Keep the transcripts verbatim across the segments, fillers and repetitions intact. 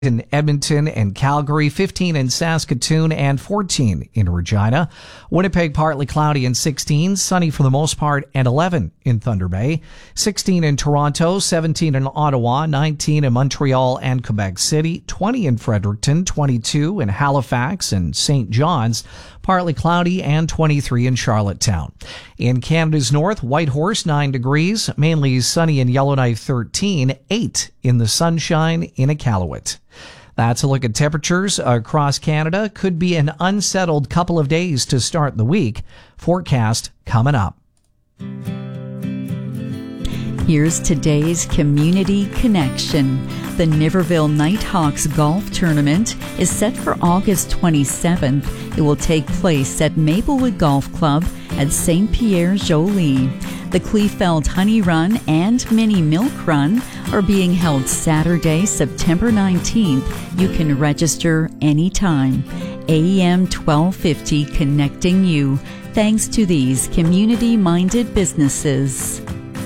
in Edmonton and Calgary, fifteen in Saskatoon, and fourteen in Regina. Winnipeg, partly cloudy and sixteen, sunny for the most part, and eleven in Thunder Bay. sixteen in Toronto, seventeen in Ottawa, nineteen in Montreal and Quebec City, twenty in Fredericton, twenty-two in Halifax and Saint John's, partly cloudy, and twenty-three in Charlottetown. In Canada's north, Whitehorse, nine degrees, mainly sunny in Yellowknife, thirteen, eight in the Sunshine in Iqaluit. That's a look at temperatures across Canada. Could be an unsettled couple of days to start the week. Forecast coming up. Here's today's Community Connection. The Niverville Nighthawks Golf Tournament is set for August twenty-seventh. It will take place at Maplewood Golf Club at Saint Pierre Jolie. The Kleefeld Honey Run and Mini Milk Run are being held Saturday, September nineteenth. You can register anytime. A M twelve fifty connecting you. Thanks to these community-minded businesses.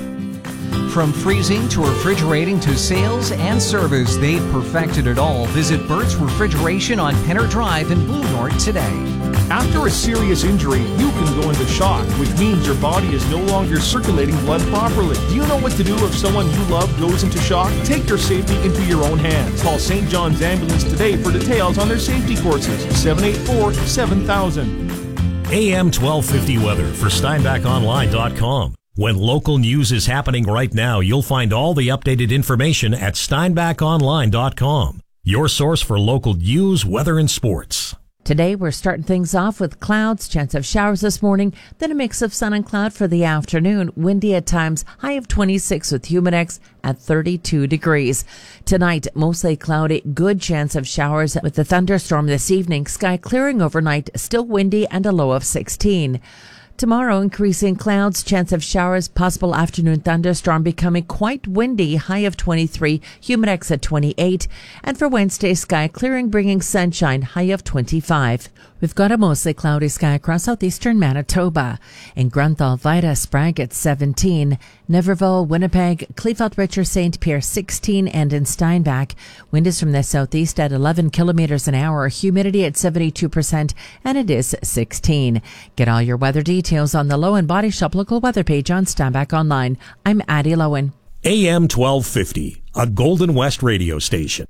From freezing to refrigerating to sales and service, they've perfected it all. Visit Burt's Refrigeration on Penner Drive in Blue North today. After a serious injury, you can go into shock, which means your body is no longer circulating blood properly. Do you know what to do if someone you love goes into shock? Take your safety into your own hands. Call Saint John's Ambulance today for details on their safety courses. seven eight four, seven thousand. A M twelve fifty weather for Steinbach Online dot com. When local news is happening right now, you'll find all the updated information at Steinbach Online dot com. Your source for local news, weather, and sports. Today, we're starting things off with clouds, chance of showers this morning, then a mix of sun and cloud for the afternoon. Windy at times, high of twenty-six with Humidex at thirty-two degrees. Tonight, mostly cloudy, good chance of showers with the thunderstorm this evening. Sky clearing overnight, still windy and a low of sixteen. Tomorrow, increasing clouds, chance of showers, possible afternoon thunderstorm, becoming quite windy, high of twenty-three, Humidex at twenty-eight. And for Wednesday, sky clearing, bringing sunshine, high of twenty-five. We've got a mostly cloudy sky across southeastern Manitoba. In Grunthal, Vida, Sprague at seventeen. Niverville, Winnipeg, Kleefeld, Richard, Saint Pierre sixteen, and in Steinbach, wind is from the southeast at eleven kilometers an hour, humidity at seventy-two percent, and it is sixteen. Get all your weather details on the Lowen Body Shop local weather page on Steinbach Online. I'm Addie Lowen. A M twelve fifty, a Golden West radio station.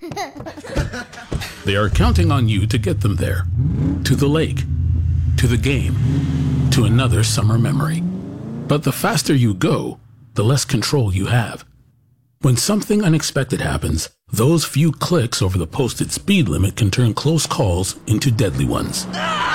They are counting on you to get them there. To the lake, to the game, to another summer memory. But the faster you go, the less control you have. When something unexpected happens, those few clicks over the posted speed limit can turn close calls into deadly ones.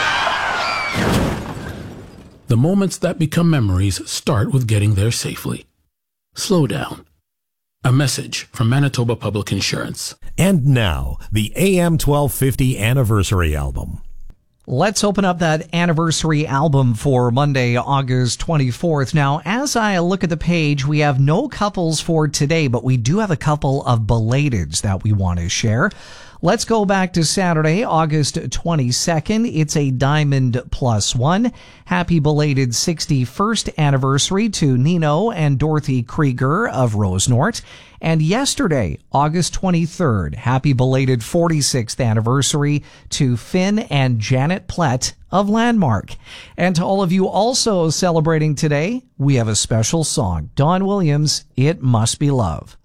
The moments that become memories start with getting there safely. Slow down. A message from Manitoba Public Insurance. And now, the A M twelve fifty anniversary album. Let's open up that anniversary album for Monday, August twenty-fourth. Now, as I look at the page, we have no couples for today, but we do have a couple of belateds that we want to share. Let's go back to Saturday, August twenty-second. It's a Diamond Plus One. Happy belated sixty-first anniversary to Nino and Dorothy Krieger of Rosenort. And yesterday, August twenty-third, happy belated forty-sixth anniversary to Finn and Janet Plett of Landmark. And to all of you also celebrating today, we have a special song. Don Williams, It Must Be Love.